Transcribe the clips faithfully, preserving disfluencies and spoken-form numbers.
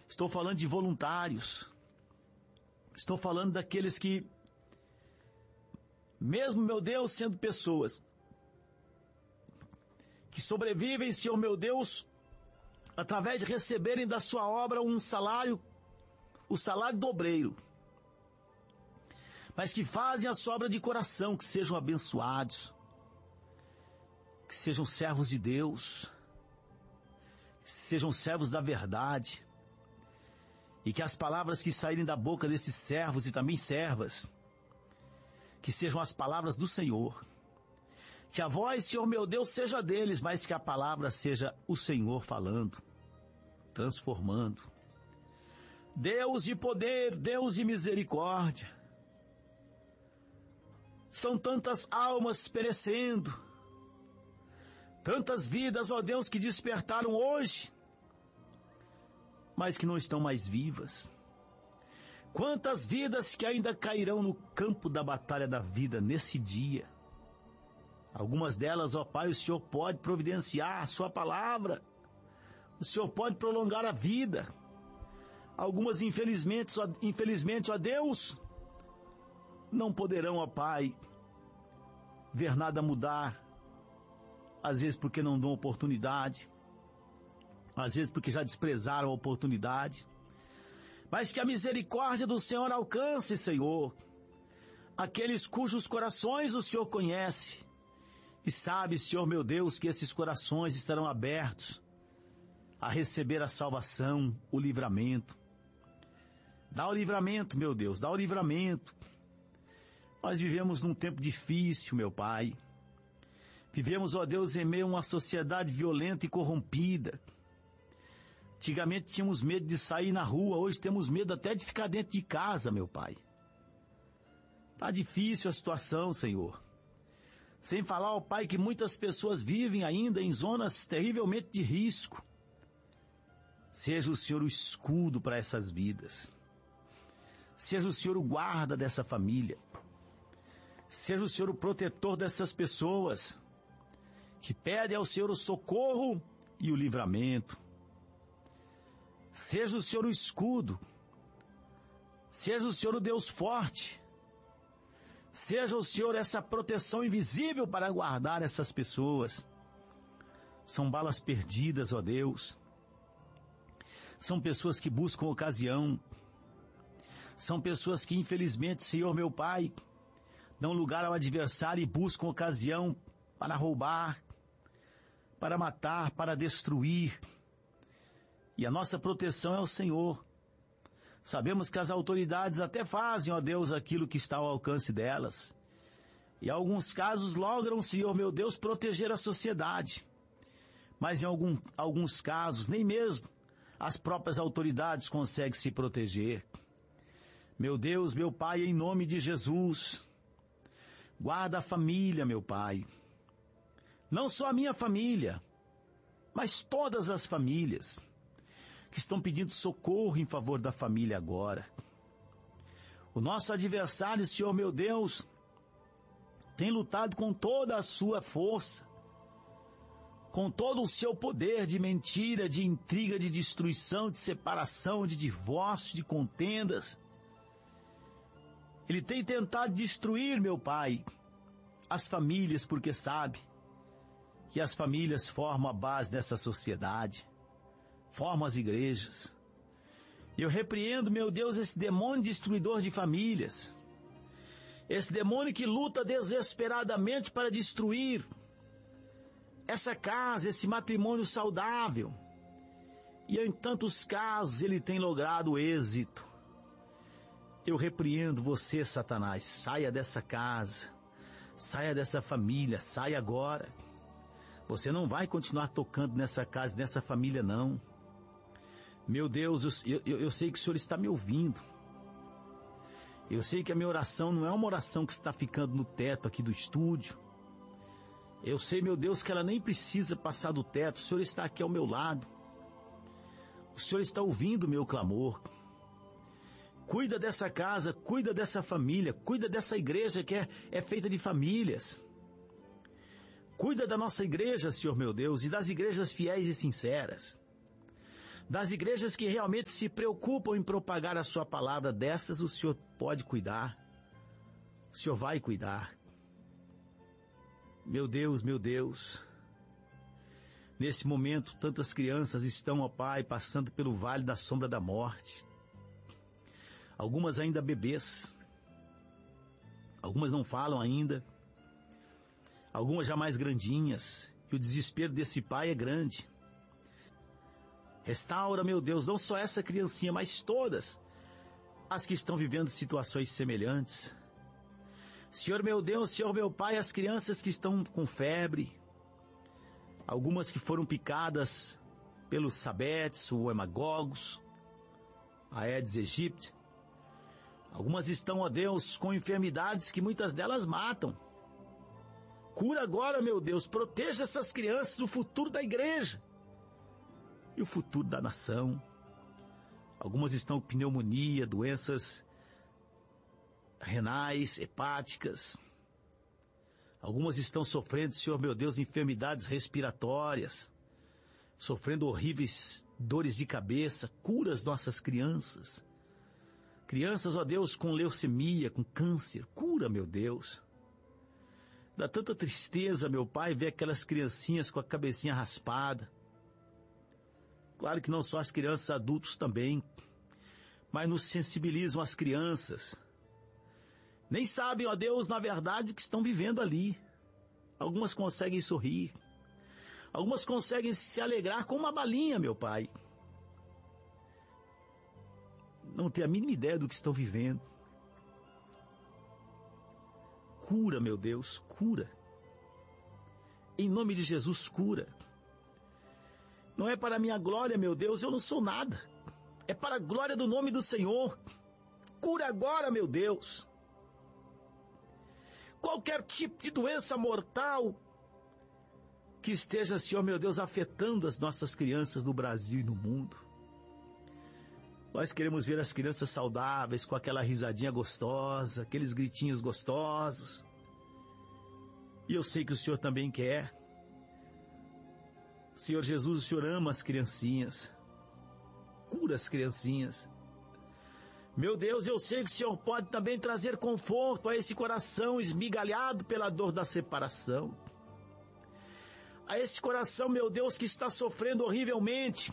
Estou falando de voluntários. Estou falando daqueles que, mesmo, meu Deus, sendo pessoas que sobrevivem, Senhor meu Deus, através de receberem da sua obra um salário, o salário do obreiro, mas que fazem a sua obra de coração, que sejam abençoados, que sejam servos de Deus, que sejam servos da verdade, e que as palavras que saírem da boca desses servos e também servas, que sejam as palavras do Senhor, que a voz, Senhor meu Deus, seja deles, mas que a palavra seja o Senhor falando, transformando. Deus de poder, Deus de misericórdia. São tantas almas perecendo, tantas vidas, ó Deus, que despertaram hoje, mas que não estão mais vivas. Quantas vidas que ainda cairão no campo da batalha da vida nesse dia. Algumas delas, ó Pai, o Senhor pode providenciar a sua palavra. O Senhor pode prolongar a vida. Algumas, infelizmente, ó, infelizmente, ó Deus, não poderão, ó Pai, ver nada mudar. Às vezes porque não dão oportunidade. Às vezes porque já desprezaram a oportunidade. Mas que a misericórdia do Senhor alcance, Senhor, aqueles cujos corações o Senhor conhece. E sabe, Senhor meu Deus, que esses corações estarão abertos a receber a salvação, o livramento. Dá o livramento, meu Deus, dá o livramento. Nós vivemos num tempo difícil, meu Pai. Vivemos, ó Deus, em meio a uma sociedade violenta e corrompida. Antigamente tínhamos medo de sair na rua, hoje temos medo até de ficar dentro de casa, meu Pai. Tá difícil a situação, Senhor. Sem falar, ó Pai, que muitas pessoas vivem ainda em zonas terrivelmente de risco. Seja o Senhor o escudo para essas vidas. Seja o Senhor o guarda dessa família. Seja o Senhor o protetor dessas pessoas que pedem ao Senhor o socorro e o livramento. Seja o Senhor o escudo. Seja o Senhor o Deus forte. Seja o Senhor essa proteção invisível para guardar essas pessoas. São balas perdidas, ó Deus. São pessoas que buscam ocasião. São pessoas que, infelizmente, Senhor meu Pai, dão lugar ao adversário e buscam ocasião para roubar, para matar, para destruir. E a nossa proteção é o Senhor. Sabemos que as autoridades até fazem, ó Deus, aquilo que está ao alcance delas. E em alguns casos logram, Senhor meu Deus, proteger a sociedade. Mas em algum, alguns casos, nem mesmo as próprias autoridades conseguem se proteger. Meu Deus, meu Pai, em nome de Jesus, guarda a família, meu Pai. Não só a minha família, mas todas as famílias que estão pedindo socorro em favor da família agora. O nosso adversário, Senhor meu Deus, tem lutado com toda a sua força, com todo o seu poder de mentira, de intriga, de destruição, de separação, de divórcio, de contendas. Ele tem tentado destruir, meu Pai, as famílias, porque sabe que as famílias formam a base dessa sociedade, formam as igrejas. Eu repreendo, meu Deus, esse demônio destruidor de famílias, esse demônio que luta desesperadamente para destruir essa casa, esse matrimônio saudável. E em tantos casos ele tem logrado êxito. Eu repreendo você, Satanás, saia dessa casa, saia dessa família, saia agora. Você não vai continuar tocando nessa casa, nessa família, não. Meu Deus, eu, eu, eu sei que o Senhor está me ouvindo. Eu sei que a minha oração não é uma oração que está ficando no teto aqui do estúdio. Eu sei, meu Deus, que ela nem precisa passar do teto. O Senhor está aqui ao meu lado. O Senhor está ouvindo o meu clamor. Cuida dessa casa, cuida dessa família, cuida dessa igreja que é, é feita de famílias. Cuida da nossa igreja, Senhor meu Deus, e das igrejas fiéis e sinceras. Das igrejas que realmente se preocupam em propagar a sua palavra, dessas o Senhor pode cuidar. O Senhor vai cuidar. Meu Deus, meu Deus. Nesse momento, tantas crianças estão, ó Pai, passando pelo vale da sombra da morte. Algumas ainda bebês. Algumas não falam ainda. Algumas já mais grandinhas. E o desespero desse pai é grande. Restaura, meu Deus, não só essa criancinha, mas todas as que estão vivendo situações semelhantes. Senhor meu Deus, Senhor meu Pai, as crianças que estão com febre, algumas que foram picadas pelos sabetes, o hemagogos, a Aedes aegypti. Algumas estão, ó Deus, com enfermidades que muitas delas matam. Cura agora, meu Deus, proteja essas crianças, o futuro da igreja e o futuro da nação. Algumas estão com pneumonia, doenças renais, hepáticas. Algumas estão sofrendo, Senhor meu Deus, enfermidades respiratórias, sofrendo horríveis dores de cabeça. Cura as nossas crianças. Crianças, ó Deus, com leucemia, com câncer. Cura, meu Deus. Dá tanta tristeza, meu Pai, ver aquelas criancinhas com a cabecinha raspada. Claro que não só as crianças, adultos também. Mas nos sensibilizam as crianças. Nem sabem, ó Deus, na verdade, o que estão vivendo ali. Algumas conseguem sorrir. Algumas conseguem se alegrar com uma balinha, meu Pai. Não tem a mínima ideia do que estão vivendo. Cura, meu Deus, cura. Em nome de Jesus, cura. Não é para a minha glória, meu Deus, eu não sou nada. É para a glória do nome do Senhor. Cura agora, meu Deus. Qualquer tipo de doença mortal que esteja, Senhor, meu Deus, afetando as nossas crianças no Brasil e no mundo. Nós queremos ver as crianças saudáveis, com aquela risadinha gostosa, aqueles gritinhos gostosos. E eu sei que o Senhor também quer. Senhor Jesus, o Senhor ama as criancinhas. Cura as criancinhas. Meu Deus, eu sei que o Senhor pode também trazer conforto a esse coração esmigalhado pela dor da separação. A esse coração, meu Deus, que está sofrendo horrivelmente.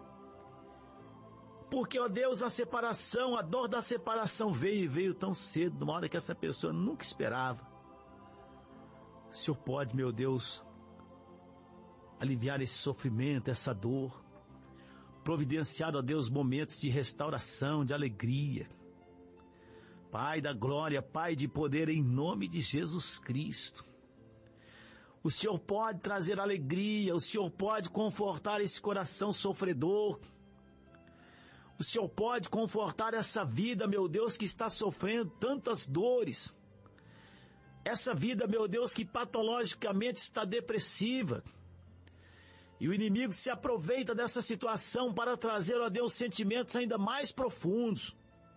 Porque, ó Deus, a separação, a dor da separação veio e veio tão cedo, numa hora que essa pessoa nunca esperava. O Senhor pode, meu Deus, aliviar esse sofrimento, essa dor. Providenciar, ó Deus, momentos de restauração, de alegria. Pai da glória, Pai de poder, em nome de Jesus Cristo. O Senhor pode trazer alegria, o Senhor pode confortar esse coração sofredor. O Senhor pode confortar essa vida, meu Deus, que está sofrendo tantas dores. Essa vida, meu Deus, que patologicamente está depressiva. E o inimigo se aproveita dessa situação para trazer, ó Deus, sentimentos ainda mais profundos.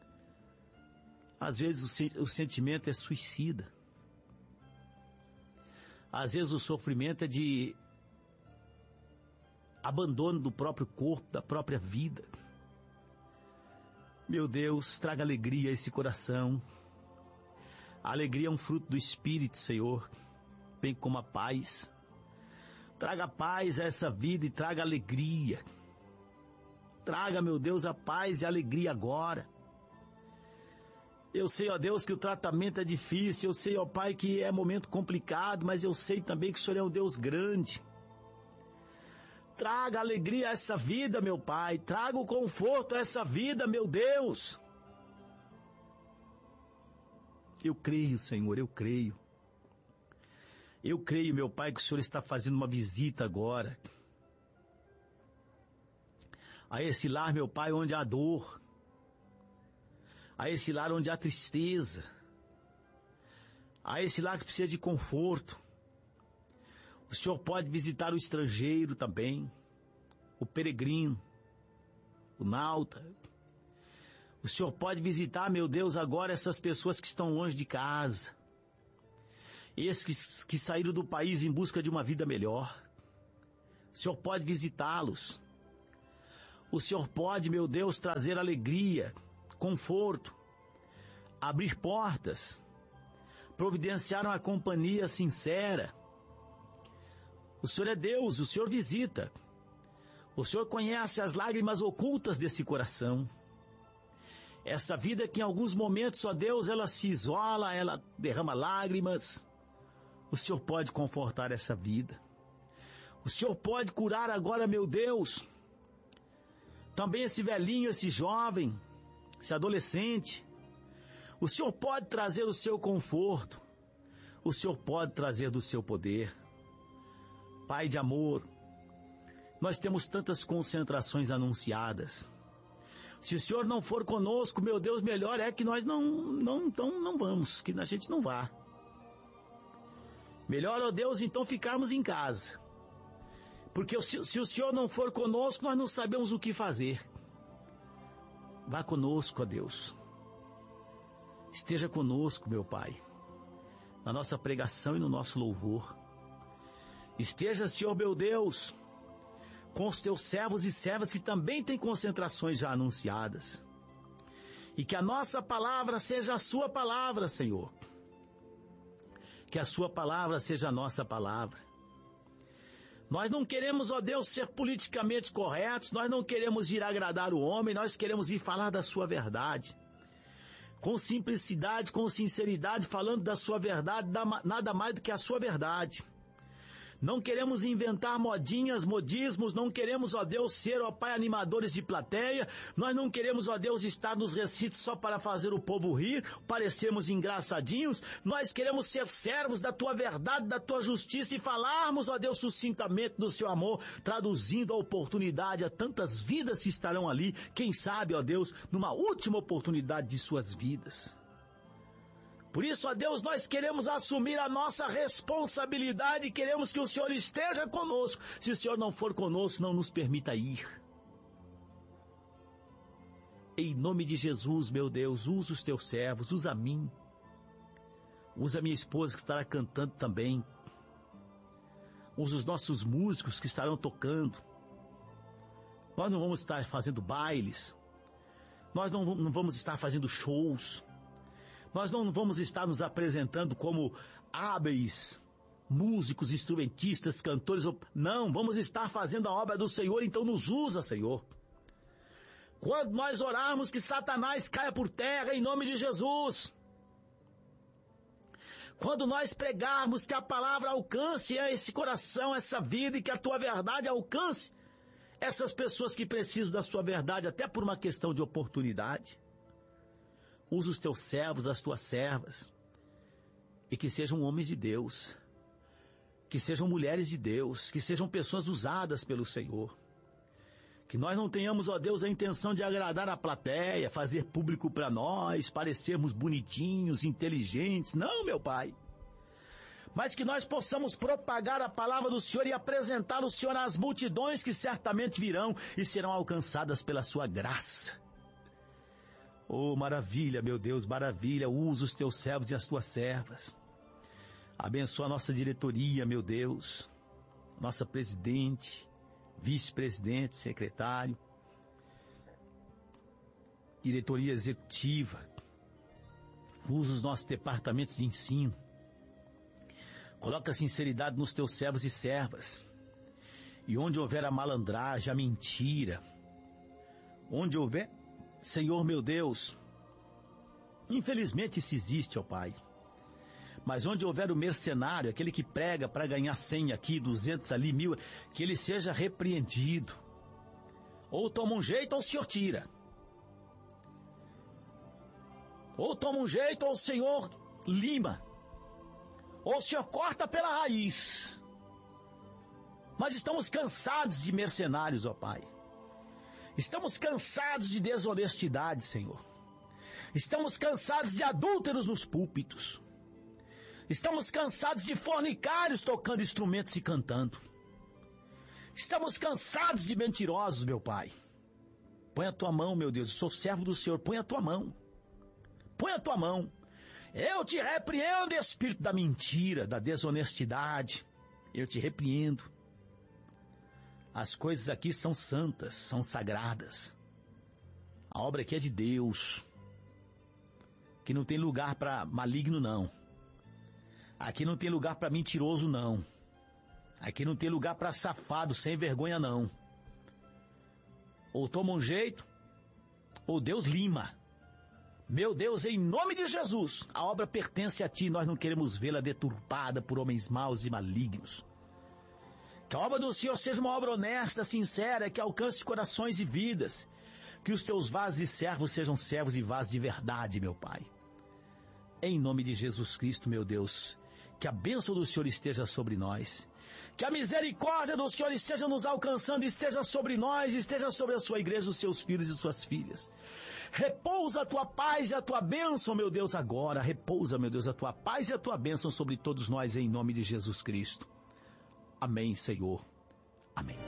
Às vezes o, o sentimento é suicida. Às vezes o sofrimento é de abandono do próprio corpo, da própria vida. Meu Deus, traga alegria a esse coração. A alegria é um fruto do Espírito, Senhor, bem como a paz. Traga paz a essa vida e traga alegria. Traga, meu Deus, a paz e a alegria agora. Eu sei, ó Deus, que o tratamento é difícil. Eu sei, ó Pai, que é momento complicado, mas eu sei também que o Senhor é um Deus grande. Traga alegria a essa vida, meu Pai. Traga o conforto a essa vida, meu Deus. Eu creio, Senhor, eu creio. Eu creio, meu Pai, que o Senhor está fazendo uma visita agora a esse lar, meu Pai, onde há dor, a esse lar onde há tristeza, a esse lar que precisa de conforto. O Senhor pode visitar o estrangeiro também, o peregrino, o nauta. O Senhor pode visitar, meu Deus, agora essas pessoas que estão longe de casa. Esses que, que saíram do país em busca de uma vida melhor. O Senhor pode visitá-los. O Senhor pode, meu Deus, trazer alegria, conforto, abrir portas, providenciar uma companhia sincera. O Senhor é Deus, o Senhor visita. O Senhor conhece as lágrimas ocultas desse coração. Essa vida que em alguns momentos, ó Deus, ela se isola, ela derrama lágrimas. O Senhor pode confortar essa vida. O Senhor pode curar agora, meu Deus, também esse velhinho, esse jovem, esse adolescente. O Senhor pode trazer o seu conforto. O Senhor pode trazer do seu poder. Pai de amor, nós temos tantas concentrações anunciadas. Se o Senhor não for conosco, meu Deus, melhor é que nós não, não, então não vamos, que a gente não vá. Melhor, ó Deus, então ficarmos em casa. Porque se, se o Senhor não for conosco, nós não sabemos o que fazer. Vá conosco, ó Deus. Esteja conosco, meu Pai, na nossa pregação e no nosso louvor. Esteja, Senhor, meu Deus, com os teus servos e servas que também têm concentrações já anunciadas. E que a nossa palavra seja a sua palavra, Senhor. Que a sua palavra seja a nossa palavra. Nós não queremos, ó Deus, ser politicamente corretos, nós não queremos ir agradar o homem, nós queremos ir falar da sua verdade. Com simplicidade, com sinceridade, falando da sua verdade, nada mais do que a sua verdade. Não queremos inventar modinhas, modismos, não queremos, ó Deus, ser, ó Pai, animadores de plateia, nós não queremos, ó Deus, estar nos recintos só para fazer o povo rir, parecermos engraçadinhos, nós queremos ser servos da Tua verdade, da Tua justiça e falarmos, ó Deus, sucintamente do Seu amor, traduzindo a oportunidade a tantas vidas que estarão ali, quem sabe, ó Deus, numa última oportunidade de suas vidas. Por isso, ó Deus, nós queremos assumir a nossa responsabilidade e queremos que o Senhor esteja conosco. Se o Senhor não for conosco, não nos permita ir. Em nome de Jesus, meu Deus, usa os teus servos, usa a mim. Usa a minha esposa que estará cantando também. Usa os nossos músicos que estarão tocando. Nós não vamos estar fazendo bailes. Nós não, não vamos estar fazendo shows. Nós não vamos estar nos apresentando como hábeis músicos, instrumentistas, cantores. Não, vamos estar fazendo a obra do Senhor, então nos usa, Senhor. Quando nós orarmos que Satanás caia por terra em nome de Jesus. Quando nós pregarmos que a palavra alcance esse coração, essa vida e que a tua verdade alcance essas pessoas que precisam da sua verdade, até por uma questão de oportunidade. Usa os teus servos, as tuas servas, e que sejam homens de Deus, que sejam mulheres de Deus, que sejam pessoas usadas pelo Senhor. Que nós não tenhamos, ó Deus, a intenção de agradar a plateia, fazer público para nós, parecermos bonitinhos, inteligentes. Não, meu Pai. Mas que nós possamos propagar a palavra do Senhor e apresentar o Senhor às multidões que certamente virão e serão alcançadas pela sua graça. Oh, maravilha, meu Deus, maravilha, usa os teus servos e as tuas servas. Abençoa a nossa diretoria, meu Deus, nossa presidente, vice-presidente, secretário, diretoria executiva. Usa os nossos departamentos de ensino. Coloca sinceridade nos teus servos e servas. E onde houver a malandragem, a mentira, onde houver, Senhor meu Deus, infelizmente isso existe, ó Pai, mas onde houver o mercenário, aquele que prega para ganhar cem aqui, duzentos ali, mil, que ele seja repreendido, ou toma um jeito ou o Senhor tira, ou toma um jeito ou o Senhor lima, ou o Senhor corta pela raiz. Mas estamos cansados de mercenários, ó Pai. Estamos cansados de desonestidade, Senhor. Estamos cansados de adúlteros nos púlpitos. Estamos cansados de fornicários tocando instrumentos e cantando. Estamos cansados de mentirosos, meu Pai. Põe a tua mão, meu Deus. Eu sou servo do Senhor. Põe a tua mão. Põe a tua mão. Eu te repreendo, espírito da mentira, da desonestidade. Eu te repreendo. As coisas aqui são santas, são sagradas. A obra aqui é de Deus. Aqui não tem lugar para maligno, não. Aqui não tem lugar para mentiroso, não. Aqui não tem lugar para safado, sem vergonha, não. Ou toma um jeito, ou Deus lima. Meu Deus, em nome de Jesus, a obra pertence a Ti, nós não queremos vê-la deturpada por homens maus e malignos. Que a obra do Senhor seja uma obra honesta, sincera, que alcance corações e vidas. Que os Teus vasos e servos sejam servos e vasos de verdade, meu Pai. Em nome de Jesus Cristo, meu Deus, que a bênção do Senhor esteja sobre nós. Que a misericórdia do Senhor esteja nos alcançando, esteja sobre nós, esteja sobre a sua igreja, os seus filhos e suas filhas. Repousa a tua paz e a tua bênção, meu Deus, agora. Repousa, meu Deus, a tua paz e a tua bênção sobre todos nós, em nome de Jesus Cristo. Amém, Senhor. Amém.